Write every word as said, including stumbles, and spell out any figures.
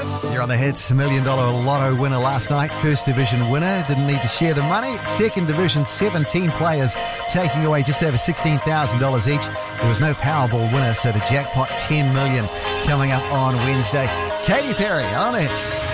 You're on the hits. Million dollar lotto winner last night. First division winner. Didn't need to share the money. Second division, seventeen players taking away just over sixteen thousand dollars each. There was no Powerball winner, so the jackpot ten million dollars coming up on Wednesday. Katy Perry on the hits.